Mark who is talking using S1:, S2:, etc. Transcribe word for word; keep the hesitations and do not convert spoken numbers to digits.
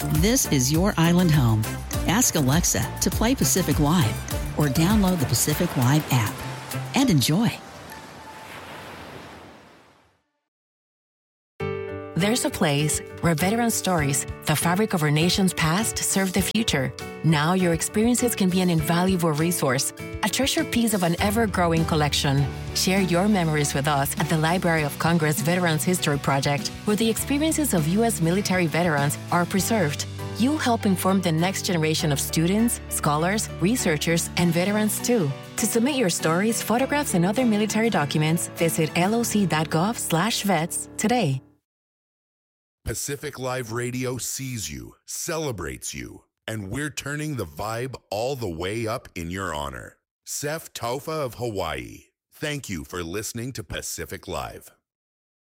S1: This is your island home. Ask Alexa to play Pacific Live or download the Pacific Live app and enjoy.
S2: There's a place where veteran stories, the fabric of our nation's past, serve the future. Now your experiences can be an invaluable resource, a treasured piece of an ever-growing collection. Share your memories with us at the Library of Congress Veterans History Project, where the experiences of U S military veterans are preserved. You'll help inform the next generation of students, scholars, researchers, and veterans too. To submit your stories, photographs, and other military documents, visit loc.gov slash vets today.
S3: Pacific Live Radio sees you, celebrates you, and we're turning the vibe all the way up in your honor. Seth Taufa of Hawaii, thank you for listening to Pacific Live.